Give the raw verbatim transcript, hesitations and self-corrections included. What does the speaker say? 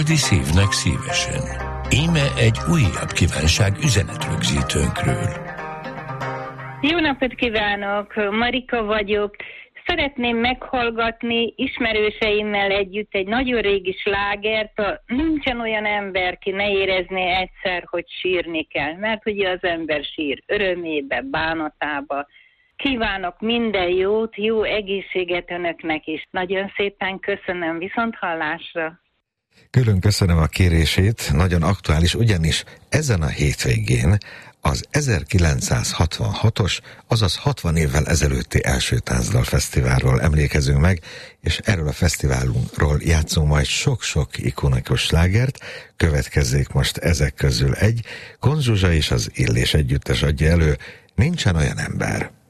földi szívnek szívesen. Íme egy újabb kívánság üzenetrögzítőnkről. Jó napot kívánok, Marika vagyok. Szeretném meghallgatni ismerőseimmel együtt egy nagyon régi slágert, a nincsen olyan ember, ki ne érezné egyszer, hogy sírni kell, mert ugye az ember sír örömébe, bánatába. Kívánok minden jót, jó egészséget önöknek is. Nagyon szépen köszönöm, viszont hallásra. Külön köszönöm a kérését, nagyon aktuális, ugyanis ezen a hétvégén az ezerkilencszázhatvanhatos, azaz hatvan évvel ezelőtti első Táncdal Fesztiválról emlékezünk meg, és erről a fesztiválunkról játszunk majd sok-sok ikonikus slágert. Következzék most ezek közül egy, Kon Zsuzsa és az Illés együttes adja elő, Nincsen olyan ember.